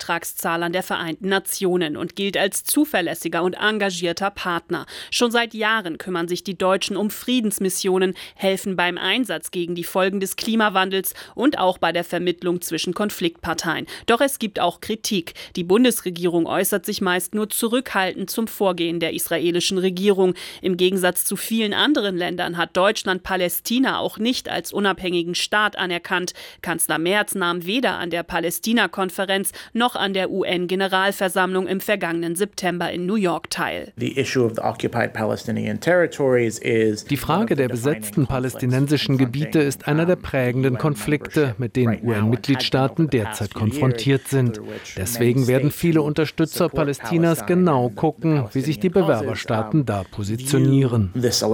Beitragszahlern der Vereinten Nationen und gilt als zuverlässiger und engagierter Partner. Schon seit Jahren kümmern sich die Deutschen um Friedensmissionen, helfen beim Einsatz gegen die Folgen des Klimawandels und auch bei der Vermittlung zwischen Konfliktparteien. Doch es gibt auch Kritik. Die Bundesregierung äußert sich meist nur zurückhaltend zum Vorgehen der israelischen Regierung. Im Gegensatz zu vielen anderen Ländern hat Deutschland Palästina auch nicht als unabhängigen Staat anerkannt. Kanzler Merz nahm weder an der Palästina-Konferenz noch an der UN-Generalversammlung im vergangenen September in New York teil. Die Frage der besetzten palästinensischen Gebiete ist einer der prägenden Konflikte, mit denen UN-Mitgliedstaaten derzeit konfrontiert sind. Deswegen werden viele Unterstützer Palästinas genau gucken, wie sich die Bewerberstaaten da positionieren.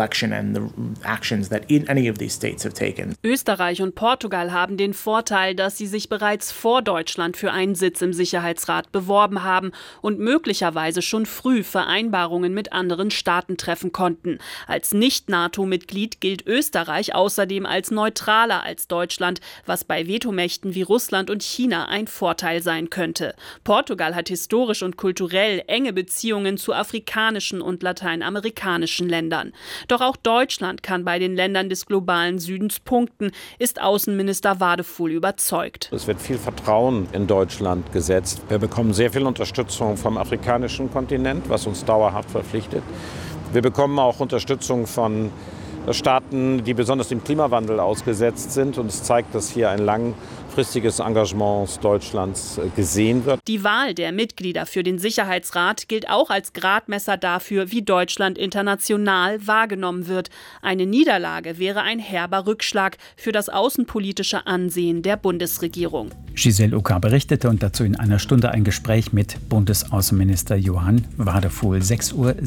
Österreich und Portugal haben den Vorteil, dass sie sich bereits vor Deutschland für einen Sitz im Sicherheitsrat beworben haben und möglicherweise schon früh Vereinbarungen mit anderen Staaten treffen konnten. Als Nicht-NATO-Mitglied gilt Österreich außerdem als neutraler als Deutschland, was bei Vetomächten wie Russland und China ein Vorteil sein könnte. Portugal hat historisch und kulturell enge Beziehungen zu afrikanischen und lateinamerikanischen Ländern. Doch auch Deutschland kann bei den Ländern des globalen Südens punkten, ist Außenminister Wadefuhl überzeugt. Es wird viel Vertrauen in Deutschland gesetzt. Wir bekommen sehr viel Unterstützung vom afrikanischen Kontinent, was uns dauerhaft verpflichtet. Wir bekommen auch Unterstützung von Staaten, die besonders dem Klimawandel ausgesetzt sind. Und es zeigt, dass hier ein langfristiges Engagement Deutschlands gesehen wird. Die Wahl der Mitglieder für den Sicherheitsrat gilt auch als Gradmesser dafür, wie Deutschland international wahrgenommen wird. Eine Niederlage wäre ein herber Rückschlag für das außenpolitische Ansehen der Bundesregierung. Giselle Ucker berichtete und dazu in einer Stunde ein Gespräch mit Bundesaußenminister Johann Wadefuhl, 6:16 Uhr.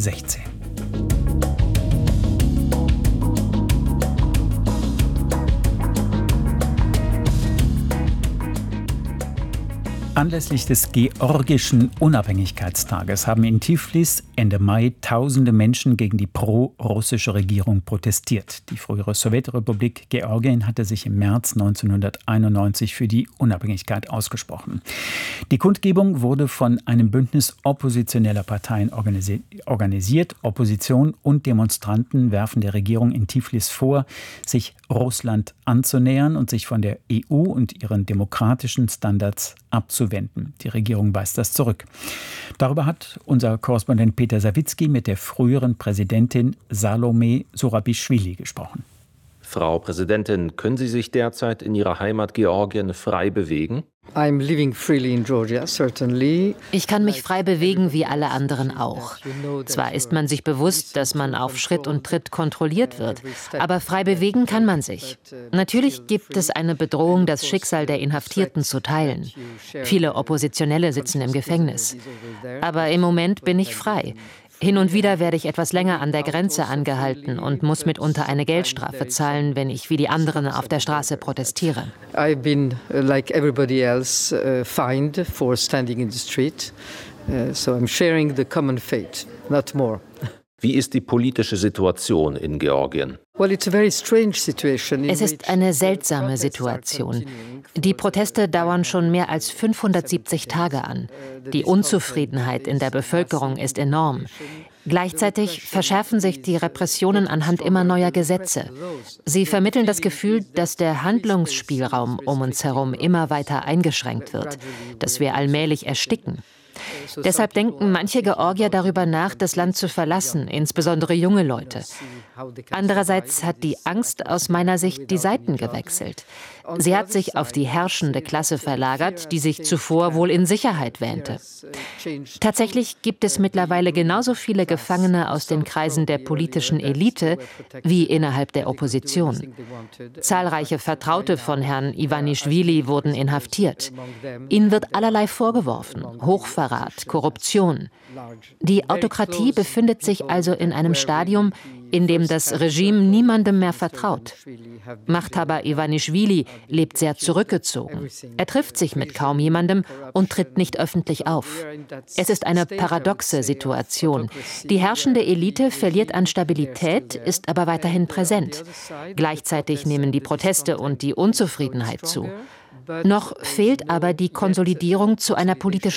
Anlässlich des georgischen Unabhängigkeitstages haben in Tiflis Ende Mai tausende Menschen gegen die pro-russische Regierung protestiert. Die frühere Sowjetrepublik Georgien hatte sich im März 1991 für die Unabhängigkeit ausgesprochen. Die Kundgebung wurde von einem Bündnis oppositioneller Parteien organisiert. Opposition und Demonstranten werfen der Regierung in Tiflis vor, sich Russland anzunähern und sich von der EU und ihren demokratischen Standards abzuwenden. Die Regierung weist das zurück. Darüber hat unser Korrespondent Peter Sawicki mit der früheren Präsidentin Salome Zurabischwili gesprochen. Frau Präsidentin, können Sie sich derzeit in Ihrer Heimat Georgien frei bewegen? Ich kann mich frei bewegen wie alle anderen auch. Zwar ist man sich bewusst, dass man auf Schritt und Tritt kontrolliert wird, aber frei bewegen kann man sich. Natürlich gibt es eine Bedrohung, das Schicksal der Inhaftierten zu teilen. Viele Oppositionelle sitzen im Gefängnis. Aber im Moment bin ich frei. Hin und wieder werde ich etwas länger an der Grenze angehalten und muss mitunter eine Geldstrafe zahlen, wenn ich wie die anderen auf der Straße protestiere. I've been like everybody else fined for standing in the street. So I'm sharing the common fate, not more. Wie ist die politische Situation in Georgien? Es ist eine seltsame Situation. Die Proteste dauern schon mehr als 570 Tage an. Die Unzufriedenheit in der Bevölkerung ist enorm. Gleichzeitig verschärfen sich die Repressionen anhand immer neuer Gesetze. Sie vermitteln das Gefühl, dass der Handlungsspielraum um uns herum immer weiter eingeschränkt wird, dass wir allmählich ersticken. Deshalb denken manche Georgier darüber nach, das Land zu verlassen, insbesondere junge Leute. Andererseits hat die Angst aus meiner Sicht die Seiten gewechselt. Sie hat sich auf die herrschende Klasse verlagert, die sich zuvor wohl in Sicherheit wähnte. Tatsächlich gibt es mittlerweile genauso viele Gefangene aus den Kreisen der politischen Elite wie innerhalb der Opposition. Zahlreiche Vertraute von Herrn Ivanischwili wurden inhaftiert. Ihnen wird allerlei vorgeworfen: Hochverrat, Korruption. Die Autokratie befindet sich also in einem Stadium, in dem das Regime niemandem mehr vertraut. Machthaber Ivanischwili lebt sehr zurückgezogen. Er trifft sich mit kaum jemandem und tritt nicht öffentlich auf. Es ist eine paradoxe Situation. Die herrschende Elite verliert an Stabilität, ist aber weiterhin präsent. Gleichzeitig nehmen die Proteste und die Unzufriedenheit zu. Noch fehlt aber die Konsolidierung zu einer politischen